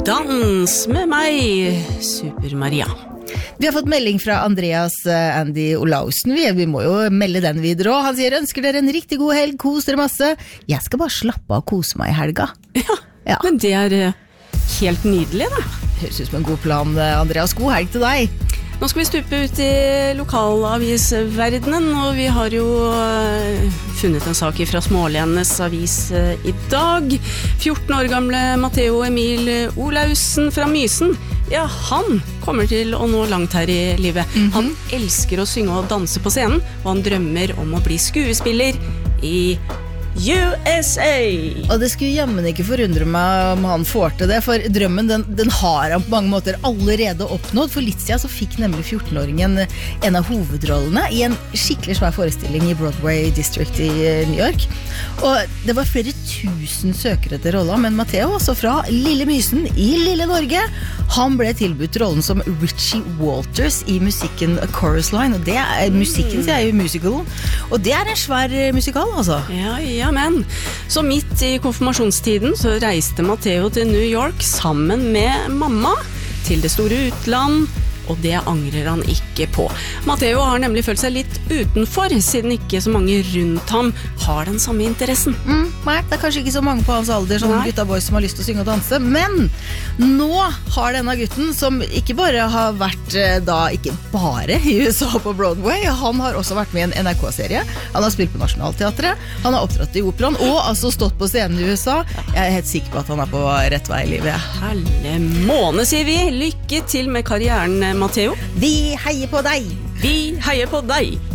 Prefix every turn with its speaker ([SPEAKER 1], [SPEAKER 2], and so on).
[SPEAKER 1] Dans med meg, Super-Maria.
[SPEAKER 2] Vi har fått melding fra Andreas Andy Olausen. Vi må jo melde den videre også. Han sier, ønsker dere en riktig god helg, kos dere masse. Jeg skal bare slappe av og kose meg i helga.
[SPEAKER 1] Ja, men det helt nydelig da.
[SPEAKER 2] Høres ut som en god plan, Andreas. God helg til deg.
[SPEAKER 1] Nå skal vi stupe ut i lokalavisverdenen, og vi har jo funnet en sak fra Smålenenes avis i dag. 14 år gamle Matteo Emil Olausen fra Mysen. Ja, han kommer til å nå langt her i livet. Han elsker å synge og danse på scenen, og han drømmer om å bli skuespiller i USA.
[SPEAKER 2] Og det skulle jammen ikke forundre meg om han får til det, for drømmen den har han på mange måter allerede oppnådd. For litt siden så fikk nemlig 14-åringen en av hovedrollene i en skikkelig svær forestilling i Broadway District i New York. Og det var flere tusen søkere til rollen, men Matteo, altså fra Lille Mysen i Lille Norge, han ble tilbudt rollen som Richie Walters i musikken A Chorus Line, og det musikken sier jo musical, og det en svær musikal, altså.
[SPEAKER 1] Ja, men så midt i konfirmasjonstiden så reiste Matteo til New York sammen med mamma til det store utland, og det angrer han ikke på. Matteo har nemlig følt seg litt utenfor, siden ikke så mange rundt ham har den samme interessen.
[SPEAKER 2] Nei, det kanskje ikke så mange på hans alder som gutta boys som har lyst til å synge og danse, men nå har denne gutten, som ikke bare har vært ikke bare i USA på Broadway, han har også vært med i en NRK-serie, han har spilt på Nationalteatret, han har opptrådt i Operaen, og altså stått på scenen i USA. Jeg er helt sikker på at han er på rett vei i livet.
[SPEAKER 1] Helle måne, sier vi. Lykke til med karrieren, Matteo.
[SPEAKER 2] Vi heier på deg!
[SPEAKER 1] Vi heier på deg!